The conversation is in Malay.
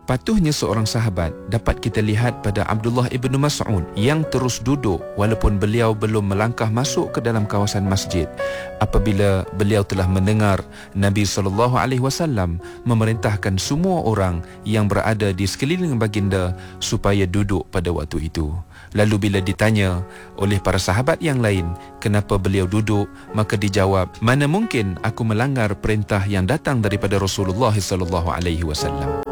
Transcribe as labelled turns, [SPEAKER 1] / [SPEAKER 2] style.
[SPEAKER 1] Patuhnya seorang sahabat dapat kita lihat pada Abdullah ibn Mas'ud yang terus duduk walaupun beliau belum melangkah masuk ke dalam kawasan masjid apabila beliau telah mendengar Nabi SAW memerintahkan semua orang yang berada di sekeliling baginda supaya duduk pada waktu itu. Lalu bila ditanya oleh para sahabat yang lain kenapa beliau duduk, maka dijawab, mana mungkin aku melanggar perintah yang datang daripada Rasulullah SAW.